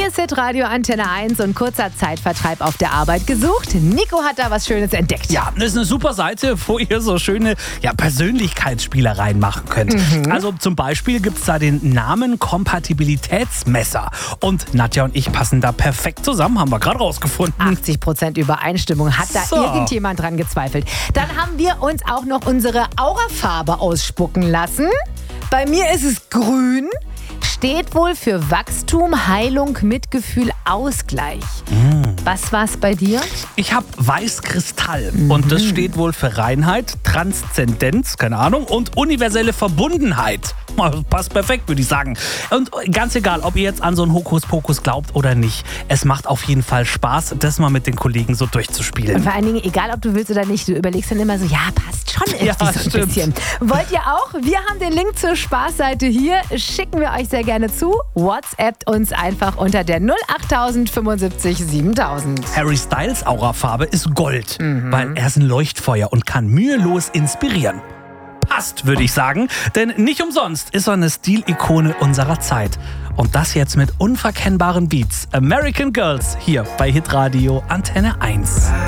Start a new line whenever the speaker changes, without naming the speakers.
Hier ist Hitradio Antenne 1 und kurzer Zeitvertreib auf der Arbeit gesucht. Nico hat da was Schönes entdeckt.
Ja, das ist eine super Seite, wo ihr so schöne Persönlichkeitsspielereien machen könnt. Also zum Beispiel gibt es da den Namen-Kompatibilitätsmesser. Und Nadja und ich passen da perfekt zusammen, haben wir gerade rausgefunden.
80% Übereinstimmung. Hat da irgendjemand dran gezweifelt? Dann haben wir uns auch noch unsere Aurafarbe ausspucken lassen. Bei mir ist es grün. Steht wohl für Wachstum, Heilung, Mitgefühl, Ausgleich. Was war's bei dir?
Ich habe Weißkristall und das steht wohl für Reinheit, Transzendenz, keine Ahnung, und universelle Verbundenheit. Passt perfekt, würde ich sagen. Und ganz egal, ob ihr jetzt an so einen Hokuspokus glaubt oder nicht, es macht auf jeden Fall Spaß, das mal mit den Kollegen so durchzuspielen.
Und vor allen Dingen, egal ob du willst oder nicht, du überlegst dann immer so, ja, passt schon irgendwie so ein bisschen. Wollt ihr auch? Wir haben den Link zur Spaßseite hier, schicken wir euch sehr gerne zu. WhatsAppt uns einfach unter der 08000 75 7000.
Harry Styles Aurafarbe ist Gold, weil er ist ein Leuchtfeuer und kann mühelos inspirieren. Passt, würde ich sagen, denn nicht umsonst ist er eine Stilikone unserer Zeit. Und das jetzt mit unverkennbaren Beats. American Girls hier bei Hitradio Antenne 1.